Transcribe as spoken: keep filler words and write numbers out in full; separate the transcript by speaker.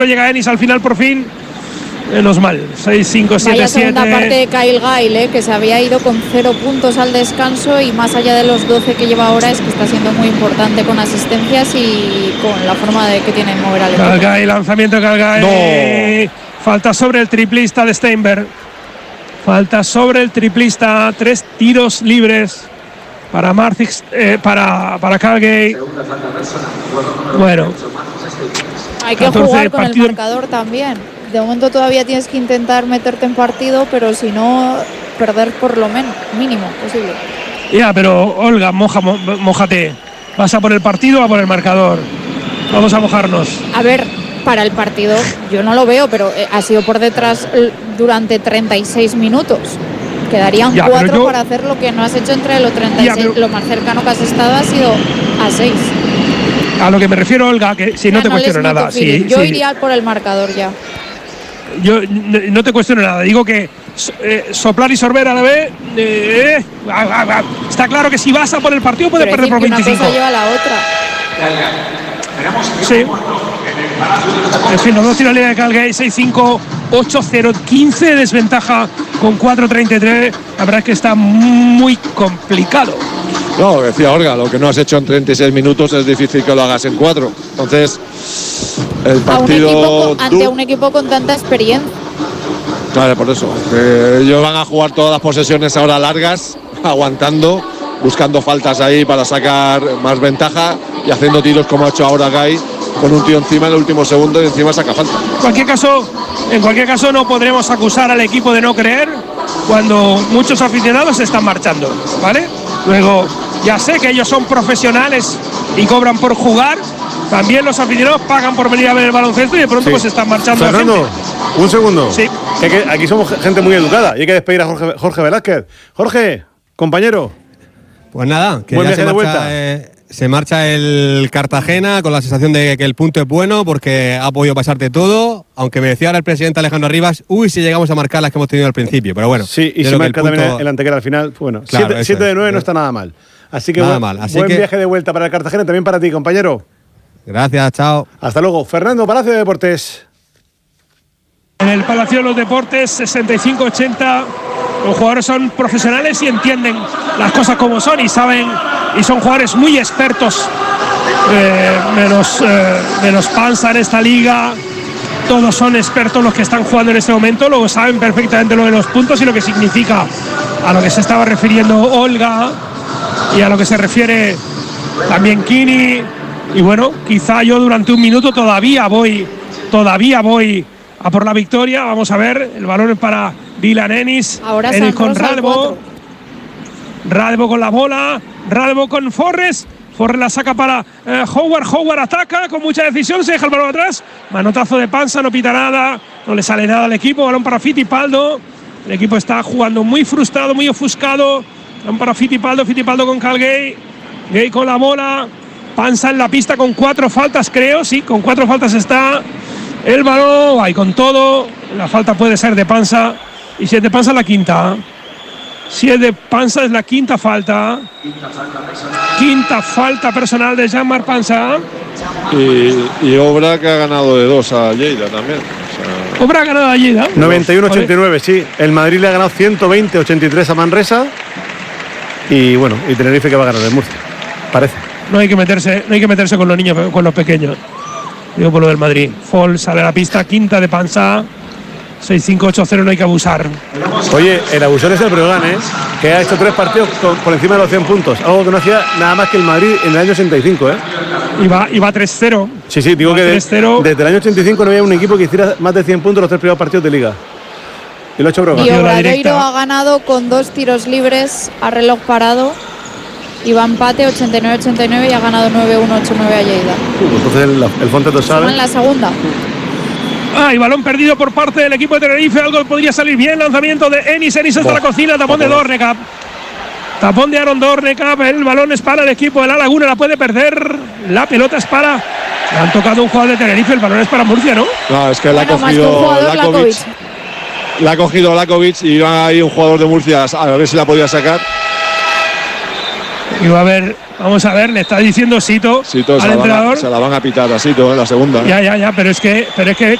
Speaker 1: Llega Ennis al final por fin. Menos mal. seis cinco siete
Speaker 2: Vaya
Speaker 1: siete.
Speaker 2: segunda parte de Kyle Gayle, ¿eh? Que se había ido con cero puntos al descanso y más allá de los doce que lleva ahora es que está siendo muy importante con asistencias y con la forma de que tiene de mover al equipo.
Speaker 1: Kyle Gayle, lanzamiento de Kyle Gayle. No. Falta sobre el triplista de Steinberg. Falta sobre el triplista. Tres tiros libres para Martix, eh, para, para Kyle Gayle. Bueno.
Speaker 2: Hay que jugar con el marcador también. De momento todavía tienes que intentar meterte en partido, pero si no, perder por lo menos, mínimo posible.
Speaker 1: Ya, pero Olga, moja, mo, mojate. ¿Vas a por el partido o a por el marcador? Vamos a mojarnos.
Speaker 2: A ver, para el partido yo no lo veo, pero ha sido por detrás durante treinta y seis minutos. Quedarían ya, cuatro yo, para hacer lo que no has hecho entre los treinta y seis. Ya, pero, lo más cercano que has estado ha sido a seis.
Speaker 1: A lo que me refiero, Olga, que si no, no te no cuestiono nada. Sí,
Speaker 2: yo
Speaker 1: sí.
Speaker 2: iría por el marcador ya.
Speaker 1: Yo no te cuestiono nada. Digo que eh, soplar y sorber a la vez. Eh, eh, está claro que si vas a por el partido puedes perder por veinticinco.
Speaker 2: Una cosa lleva a la otra.
Speaker 1: Sí. En fin, los dos tiros de Calgary, seis cinco, ocho cero, quince de desventaja con cuatro treinta y tres. La verdad es que está muy complicado.
Speaker 3: No, decía Olga, lo que no has hecho en treinta y seis minutos es difícil que lo hagas en cuatro. Entonces, el partido.
Speaker 2: A un equipo con, ante un equipo con tanta experiencia.
Speaker 3: Claro, por eso. Eh, ellos van a jugar todas las posesiones ahora largas, aguantando, buscando faltas ahí para sacar más ventaja y haciendo tiros como ha hecho ahora Guy, con un tío encima en el último segundo y encima saca falta.
Speaker 1: En cualquier caso, en cualquier caso no podremos acusar al equipo de no creer cuando muchos aficionados se están marchando, ¿vale? Luego, ya sé que ellos son profesionales y cobran por jugar. También los aficionados pagan por venir a ver el baloncesto y de pronto sí. pues se están marchando.
Speaker 4: Fernando, un segundo.
Speaker 1: Sí.
Speaker 4: Que, que aquí somos gente muy educada y hay que despedir a Jorge, Jorge Velázquez. Jorge, compañero.
Speaker 5: Pues nada, que
Speaker 4: buen
Speaker 5: ya
Speaker 4: viaje
Speaker 5: se
Speaker 4: de
Speaker 5: marcha,
Speaker 4: vuelta.
Speaker 5: Eh, se marcha el Cartagena con la sensación de que el punto es bueno porque ha podido pasarte todo. Aunque me decía ahora el presidente Alejandro Rivas, uy, si llegamos a marcar las que hemos tenido al principio. Pero bueno.
Speaker 4: Sí, y si marca punto... también el Antequera al final, bueno, siete de nueve no está nada mal. Así que
Speaker 5: nada
Speaker 4: buen,
Speaker 5: mal. Así
Speaker 4: buen
Speaker 5: que...
Speaker 4: viaje de vuelta para el Cartagena, también para ti, compañero.
Speaker 5: Gracias, chao.
Speaker 4: Hasta luego. Fernando, Palacio de Deportes.
Speaker 1: En el Palacio de los Deportes, sesenta y cinco ochenta. Los jugadores son profesionales y entienden las cosas como son y saben, y son jugadores muy expertos. Eh, menos, eh, menos Panza en esta liga. Todos son expertos los que están jugando en este momento. Luego saben perfectamente lo de los puntos y lo que significa, a lo que se estaba refiriendo Olga y a lo que se refiere también Kini. Y bueno, quizá yo durante un minuto todavía voy, todavía voy a por la victoria. Vamos a ver, el balón es para Dylan Ennis.
Speaker 2: Ahora
Speaker 1: Ennis con Radbo. Radbo con la bola. Radbo con Forres. Forres la saca para eh, Howard. Howard ataca con mucha decisión. Se deja el balón atrás. Manotazo de Panza, no pita nada. No le sale nada al equipo. Balón para Fittipaldo. El equipo está jugando muy frustrado, muy ofuscado. Balón para Fittipaldo. Fittipaldo con Cal Gay. Gay con la bola. Panza en la pista con cuatro faltas, creo. Sí, con cuatro faltas está. El balón, ahí con todo. La falta puede ser de Panza. Y si es de Panza, la quinta. Si es de Panza, es la quinta falta. Quinta falta personal de Jean-Marc Panza.
Speaker 3: Y, y Obra que ha ganado de dos a Lleida también. O
Speaker 1: sea, Obra ha ganado a Lleida.
Speaker 4: noventa y uno ochenta y nueve, sí. El Madrid le ha ganado ciento veinte ochenta y tres a Manresa. Y bueno, y Tenerife que va a ganar el Murcia. Parece.
Speaker 1: No hay que meterse, no hay que meterse con los niños, con los pequeños. Digo por lo del Madrid. Fall sale a la pista, quinta de Panza. seis cinco ocho cero, no hay que abusar.
Speaker 4: Oye, el abusor es el Breogán, ¿eh? Que ha hecho tres partidos con, por encima de los cien puntos. Algo que no hacía nada más que el Madrid en el año ochenta y cinco, ¿eh?
Speaker 1: Y va, y va tres cero.
Speaker 4: Sí, sí, digo que de, desde el año ochenta y cinco no había un equipo que hiciera más de cien puntos los tres primeros partidos de Liga. Y lo ha hecho Breogán.
Speaker 2: Y Obradoiro ha ganado con dos tiros libres a reloj parado. Y va empate ochenta y nueve ochenta y nueve y ha ganado nueve uno ocho nueve a Lleida.
Speaker 4: Uh, entonces el, el Fonte te sabe.
Speaker 2: En la segunda.
Speaker 1: Ah, y balón perdido por parte del equipo de Tenerife. Algo podría salir bien. Lanzamiento de Ennis. Ennis hasta la cocina. Tapón de Dornekap. Tapón de Aaron Dornekap. El balón es para el equipo de La Laguna. La puede perder. La pelota es para. Le han tocado un jugador de Tenerife. El balón es para Murcia, ¿no?
Speaker 3: No, es que
Speaker 2: bueno,
Speaker 3: la ha cogido Lakovic. La ha cogido Lakovic y iba ahí un jugador de Murcia a ver si la podía sacar.
Speaker 1: Y va a ver, vamos a ver, le está diciendo Sito,
Speaker 3: Sito
Speaker 1: al
Speaker 3: se, la
Speaker 1: entrenador.
Speaker 3: van a, se la van a pitar a Sito en la segunda.
Speaker 1: Ya, ya, ya, pero es que, pero es que